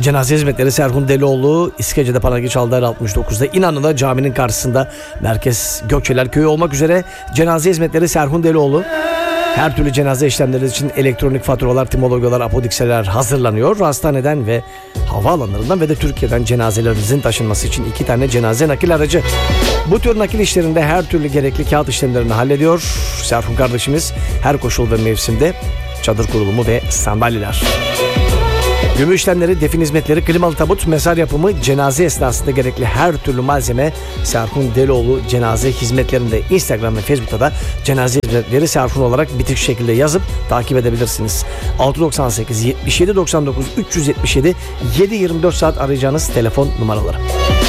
Cenaze hizmetleri Serhun Delioğlu, İskece'de Panagi Çaldar 69'da, İnanlı'da caminin karşısında, Merkez Gökçeler Köyü olmak üzere cenaze hizmetleri Serhun Delioğlu. Her türlü cenaze işlemleri için elektronik faturalar, timologolar, apodikseler hazırlanıyor. Hastaneden ve havaalanlarından ve de Türkiye'den cenazelerinizin taşınması için 2 tane cenaze nakil aracı. Bu tür nakil işlerinde her türlü gerekli kağıt işlemlerini hallediyor Serhun kardeşimiz. Her koşul ve mevsimde çadır kurulumu ve sandalyeler. Gömü işlemleri, defin hizmetleri, klimalı tabut, mezar yapımı, cenaze esnasında gerekli her türlü malzeme Serhun Delioğlu cenaze hizmetlerinde. Instagram ve Facebook'ta da cenaze hizmetleri Serhun olarak bitik şekilde yazıp takip edebilirsiniz. 698 77 99 377 7/24 saat arayacağınız telefon numaraları.